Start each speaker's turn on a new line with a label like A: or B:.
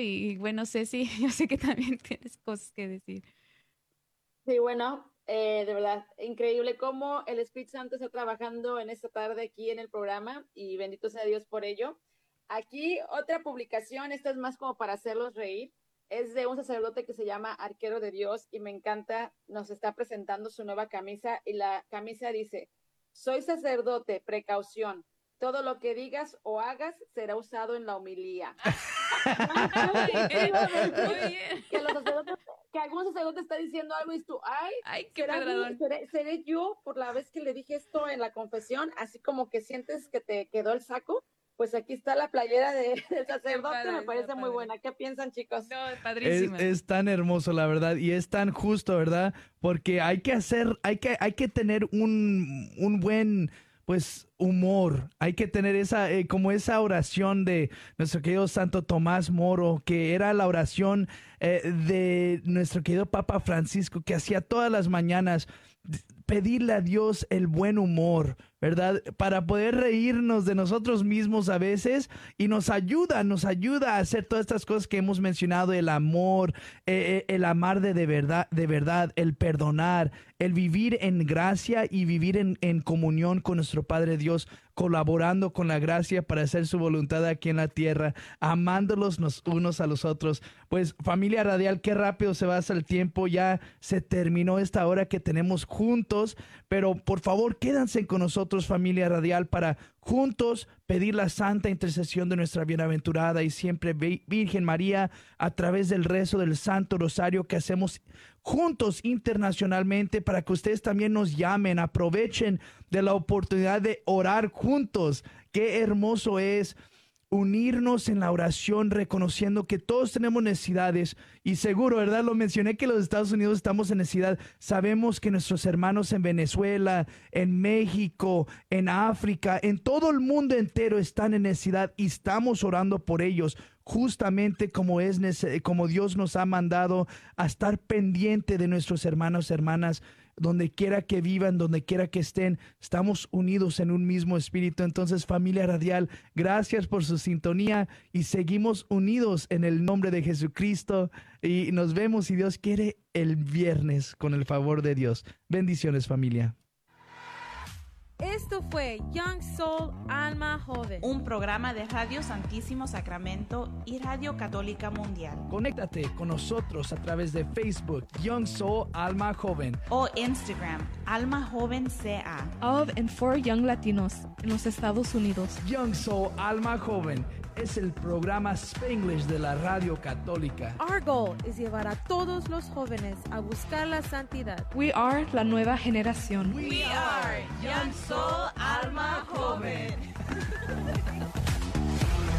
A: y bueno, Ceci, yo sé que también tienes cosas que decir.
B: Sí, bueno, de verdad, increíble cómo el Espíritu Santo está trabajando en esta tarde aquí en el programa y bendito sea Dios por ello. Aquí otra publicación, esta es más como para hacerlos reír, es de un sacerdote que se llama Arquero de Dios y me encanta, nos está presentando su nueva camisa y la camisa dice, soy sacerdote, precaución, todo lo que digas o hagas será usado en la homilía.
A: Muy bien,
B: Efectivamente,
A: muy bien.
B: que los sacerdotes, que algún sacerdote está diciendo algo y tú, ay,
A: Ay, qué
B: será mí,
A: pedradón.
B: seré yo por la vez que le dije esto en la confesión, así como que sientes que te quedó el saco, pues aquí está la playera del
A: Qué
B: sacerdote, me
A: padre, está
B: parece muy
A: padre.
B: buena. ¿Qué piensan, chicos?
A: No,
C: Es,
A: padrísima.
C: es tan hermoso, la verdad, y es tan justo, ¿verdad? Porque hay que tener un buen, pues, humor. Hay que tener como esa oración de nuestro querido Santo Tomás Moro, que era la oración de nuestro querido Papa Francisco, que hacía todas las mañanas pedirle a Dios el buen humor, ¿verdad? Para poder reírnos de nosotros mismos a veces y nos ayuda a hacer todas estas cosas que hemos mencionado, el amor, el amar de verdad, el perdonar, el vivir en gracia y vivir en comunión con nuestro Padre Dios, colaborando con la gracia para hacer su voluntad aquí en la tierra, amándolos los unos a los otros. Pues familia radial, qué rápido se va hasta el tiempo, ya se terminó esta hora que tenemos juntos, pero por favor quédense con nosotros familia radial para juntos pedir la santa intercesión de nuestra bienaventurada y siempre Virgen María a través del rezo del Santo Rosario que hacemos juntos internacionalmente para que ustedes también nos llamen, aprovechen de la oportunidad de orar juntos. Qué hermoso es unirnos en la oración, reconociendo que todos tenemos necesidades y seguro, ¿verdad? Lo mencioné que los Estados Unidos estamos en necesidad. Sabemos que nuestros hermanos en Venezuela, en México, en África, en todo el mundo entero están en necesidad y estamos orando por ellos. Justamente como Dios nos ha mandado a estar pendiente de nuestros hermanos, hermanas, donde quiera que vivan, donde quiera que estén, estamos unidos en un mismo espíritu. Entonces, familia radial, gracias por su sintonía y seguimos unidos en el nombre de Jesucristo y nos vemos, si Dios quiere, el viernes con el favor de Dios. Bendiciones, familia.
D: Esto fue Young Soul Alma Joven.
E: Un programa de Radio Santísimo Sacramento y Radio Católica Mundial.
C: Conéctate con nosotros a través de Facebook, Young Soul Alma Joven.
E: O Instagram, Alma Joven CA.
F: Of and for Young Latinos en los Estados Unidos.
C: Young Soul Alma Joven es el programa Spanglish de la Radio Católica.
D: Our goal es llevar a todos los jóvenes a buscar la santidad.
F: We are la nueva generación.
E: We are Young Soul Alma